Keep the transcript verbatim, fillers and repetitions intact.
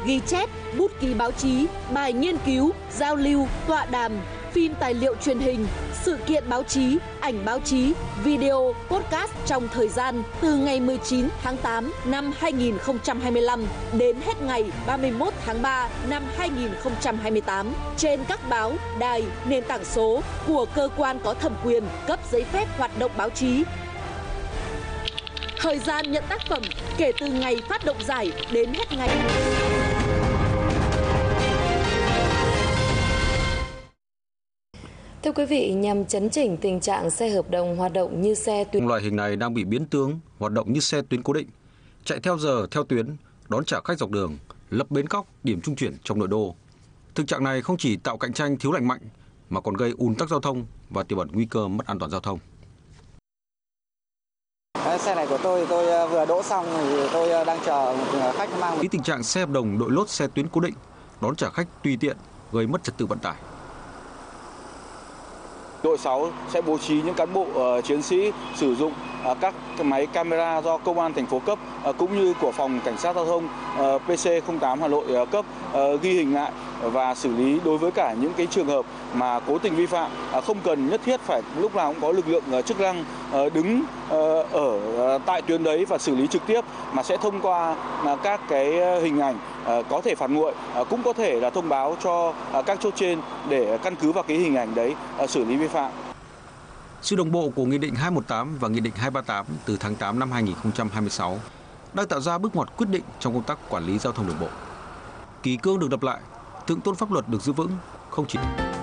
ghi chép, bút ký báo chí, bài nghiên cứu, giao lưu, tọa đàm, phim tài liệu truyền hình, sự kiện báo chí, ảnh báo chí, video, podcast trong thời gian từ ngày mười chín tháng tám năm hai nghìn không trăm hai mươi lăm đến hết ngày ba mươi mốt tháng ba năm hai nghìn không trăm hai mươi tám trên các báo, đài, nền tảng số của cơ quan có thẩm quyền cấp giấy phép hoạt động báo chí. Thời gian nhận tác phẩm kể từ ngày phát động giải đến hết ngày. Thưa quý vị, nhằm chấn chỉnh tình trạng xe hợp đồng hoạt động như xe tuyến. Loại hình này đang bị biến tướng, hoạt động như xe tuyến cố định, chạy theo giờ, theo tuyến, đón trả khách dọc đường, lập bến cóc, điểm trung chuyển trong nội đô. Thực trạng này không chỉ tạo cạnh tranh thiếu lành mạnh mà còn gây ùn tắc giao thông và tiềm ẩn nguy cơ mất an toàn giao thông. Xe này của tôi, tôi vừa đỗ xong thì tôi đang chờ một khách mang. Ý tình trạng xe hợp đồng đội lốt xe tuyến cố định, đón trả khách tùy tiện, gây mất trật tự vận tải. Đội sáu sẽ bố trí những cán bộ uh, chiến sĩ sử dụng uh, các máy camera do Công an thành phố cấp uh, cũng như của Phòng Cảnh sát Giao thông uh, P C không tám Hà Nội uh, cấp uh, ghi hình lại và xử lý đối với cả những cái trường hợp mà cố tình vi phạm, uh, không cần nhất thiết phải lúc nào cũng có lực lượng uh, chức năng uh, đứng uh, ở uh, tại tuyến đấy và xử lý trực tiếp, mà sẽ thông qua uh, các cái hình ảnh uh, có thể phạt nguội, uh, cũng có thể là thông báo cho uh, các chốt trên để căn cứ vào cái hình ảnh đấy uh, xử lý vi phạm. Sự đồng bộ của Nghị định hai một tám và Nghị định hai ba tám từ tháng tám năm hai nghìn không trăm hai mươi sáu đang tạo ra bước ngoặt quyết định trong công tác quản lý giao thông đường bộ. Kỷ cương được lập lại, thượng tôn pháp luật được giữ vững, không chỉ